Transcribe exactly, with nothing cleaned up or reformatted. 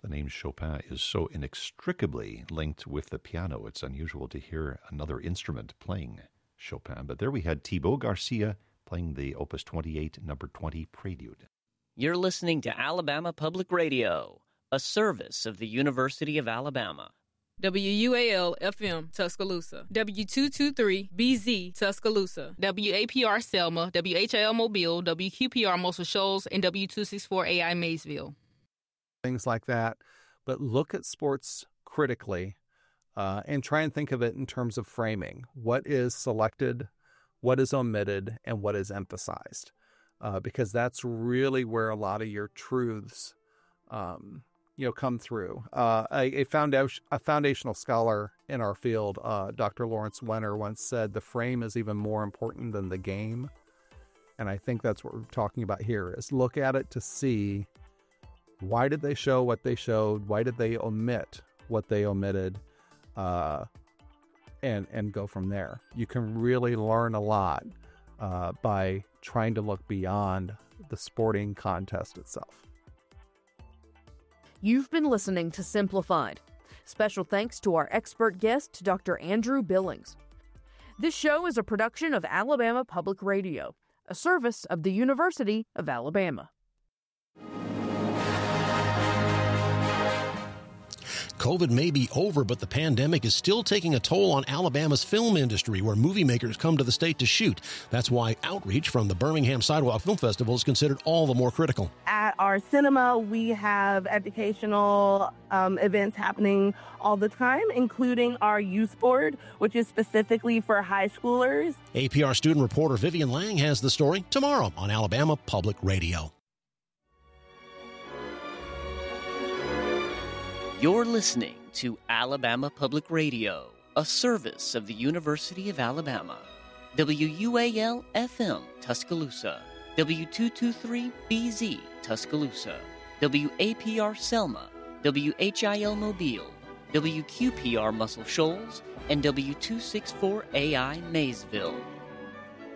the name Chopin is so inextricably linked with the piano. It's unusual to hear another instrument playing Chopin. But there we had Thibaut Garcia playing the Opus twenty-eight, number twenty Prelude. You're listening to Alabama Public Radio, a service of the University of Alabama. W U A L F M Tuscaloosa, W two twenty-three B Z Tuscaloosa, W A P R Selma, W H I L Mobile, W Q P R Muscle Shoals, and W two sixty-four A I Maysville. Things like that. But look at sports critically uh, and try and think of it in terms of framing. What is selected, what is omitted, and what is emphasized? Uh, because that's really where a lot of your truths um you know, come through. Uh, a, a, founda- a foundational scholar in our field, uh, Doctor Lawrence Wenner, once said, the frame is even more important than the game. And I think that's what we're talking about here, is look at it to see, why did they show what they showed? Why did they omit what they omitted? Uh, and, and go from there. You can really learn a lot uh, by trying to look beyond the sporting contest itself. You've been listening to Simplified. Special thanks to our expert guest, Doctor Andrew Billings. This show is a production of Alabama Public Radio, a service of the University of Alabama. COVID may be over, but the pandemic is still taking a toll on Alabama's film industry, where movie makers come to the state to shoot. That's why outreach from the Birmingham Sidewalk Film Festival is considered all the more critical. At our cinema, we have educational um, events happening all the time, including our youth board, which is specifically for high schoolers. A P R student reporter Vivian Lang has the story tomorrow on Alabama Public Radio. You're listening to Alabama Public Radio, a service of the University of Alabama. W U A L F M Tuscaloosa, W two twenty-three B Z Tuscaloosa, W A P R Selma, W H I L Mobile, W Q P R Muscle Shoals, and W two sixty-four A I Maysville.